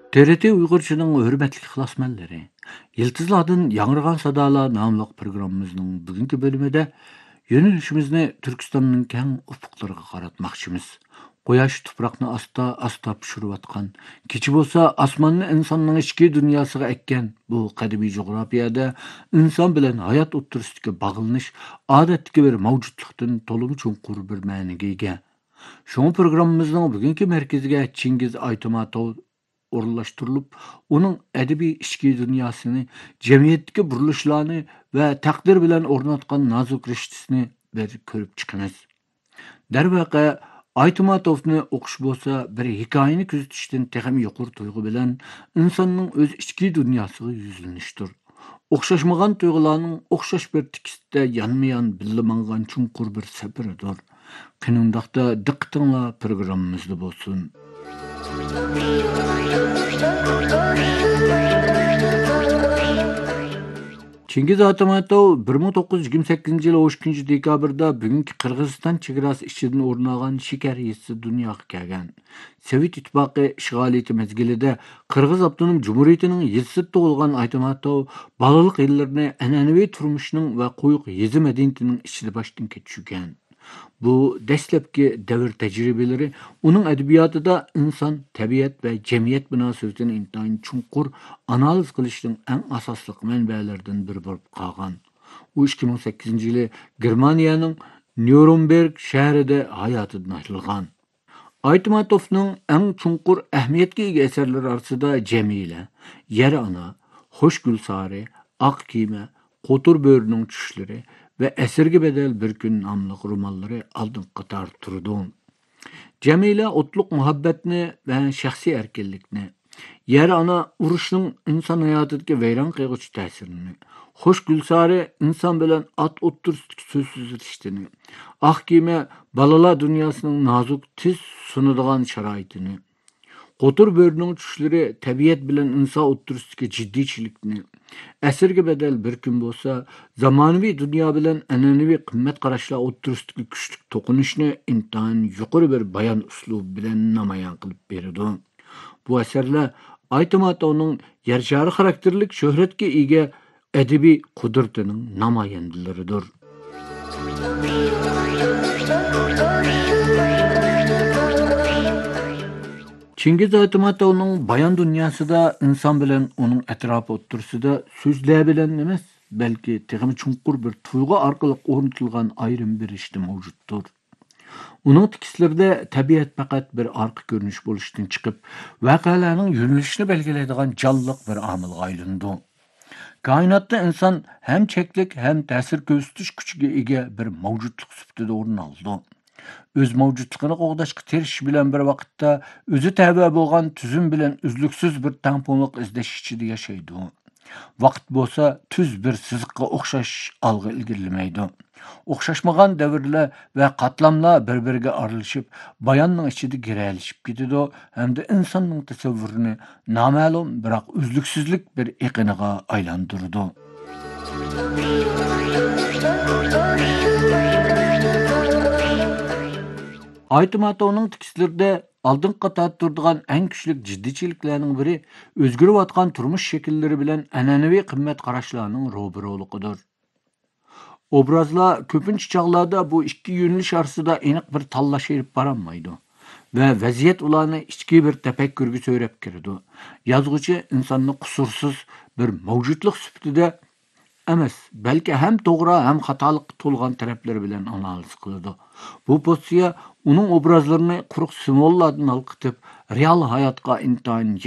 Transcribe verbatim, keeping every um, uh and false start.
T R T Uyg'urchaning hurmatli ixlosmandlari, Yiltizlardan Yangragan Sadalar nomli programmamizning bugungi bölümüde yo'nalishimizni Turkistonning keng ufuqlariga qaratmoqchimiz. Quyosh tuproqni asta-asta pishirayotgan, kechi bo'lsa osmonni insonning ichki dunyosiga ekkan bu qadimiy jug'rafiyada inson bilan hayot o'ttirisidagi bog'lanish odatdagi bir mavjudlikdan to'liq chunqur bir ma'niga ega. Şoň programmamyzyň bugunki merkeziga Çingiz Aytmatow orunlaşdyrılıp, onun edebi içki dünýasyny, jemgyýetdeki burilişlaryny we takdir bilen ornatgan nazuk riştisini bir körüp çykymyz. Derwaqe Aytmatowny okuş bolsa bir hikaýany küzütişden tehim ýokur tuýgu bilen insanyň öz içki dünýasyga ýüzlenişdir. Okşaşmagan tuýgularyň okşaş bir tikisde ýanmaýan billimangan çunqur bir sepiridir. Qynundakda diqqatyňla programmamyzda bolsun. Çingiz Aytmatow bir ming to'qqiz yuz yigirma sakkizinchi ýyly on ikkinji dekabrda bugünkü Qırgızstan çegarasy içinden ornagan şeker ýetisi dünýäge kelgen. Sowet ittipaky işgaliyeti mezgilide Qırgız Awtonom Jumhuriýetiniň ýetisi tugulgan Aytmatow balalyk ýyllaryny ananawy turmuşynyň we goýuk ýezi medeniyetiniň içinde başdan geçirgen. Bu deslepki devir tecrübeleri onun edebiyatında insan, tabiat ve cemiyet münasebetini intayin çunqur analiz qilishning en asaslık menbelerinden biri bolup qalgan. O iki ming sakkizinchi ýyly Germaniýanyň Nürnberg şäherinde hayatydan aýrylgan. Aytmatownyň en çunqur ähmiýetge ega eserleri arasynda Cemile, Yer ana, Hoş Gülsari, Ak Kime, Qotur böğrüniň çüşleri ve Esirgi bedel bir gün namlyk romallary aldynky qatar turdy. Cemile otluk muhabbetini ve şahsi erkinlikni, Yer ana uruşnyň insan hayatydaky weýran gıýgyçy täsirini, Hoş Gülsari insan bilen at ottursyk sözsüz ilişkini, Ak Kime balalar dünýasynyň nazuk tiz sunudygan şaraýatyny, Qotur böğrüniň çüşleri tabiat bilen insan ottursyky jiddiçilikni, Esirgi bedel bir gün bolsa zamanawy dünýä bilen ananawy qymmat garaşlar ottursyky güçlük tokunuşny intaýyn ýokary bir bayan usluby bilen namaýan qylyp berdi. Bu eserler Aytmatownyň ýerşary karakterlik şöhretge ega edebi kudretynyň namaýandylaridir. Çingiz Aytmatownyň bayan dünýasyda insan bilen onun etrapy otursyda sözler bilen emes, belki tehim çunqur bir tuýgu arkaly ornatylgan aýrym bir işde mawjuddur. Onun tikislerinde tabiat fakat bir arka görünüş boluşdan çıkıp wakalarning ýönelişini belgileýdigan canlyk bir amyl aýlandy. Kainatda insan hem çeklik hem täsir göstüş güçüge ega bir mawjudluk süpetinde orun aldy. Öz mawjudlygyny gogdaşky teriş bilen bir wagtda özü täze bolgan tüzüm bilen üzlüksiz bir tamponluk izdeş içinde ýaşaýdy. Wagt bolsa tüz bir syzykka okşaş algy ilgirlemeýdi. Okşaşmagan devirler ve katlamlar bir-biriga aralışıp bayanның içinde girelişip gididi hem de insanның tasavvurunu nama'lum biroq üzlüksizlik bir eqiniga aylandırdı. Aytmatownyň tikislerinde aldynky qatar turdygan en güçlük jiddiçilikleriniň biri özgürüp atgan turmuş şekilleri bilen ananawy qymmat garaşlarynyň robirolygydyr. Obrazlar köpünç çağlarda bu iki yöneliş arasında enik bir tallaş erip baranmaydı ve vaziyet ularını içki bir tefekkürgü söylep kirdi. Yazgıcı insanını kusursuz bir mevcutlık süptüde emes, belki hem doğru hem hatalık tolgan tarafları bilen analiz kıldı. Bu pozitsiya onun obrazlarını kuruk simvollardan alkıtıp real hayatka intayin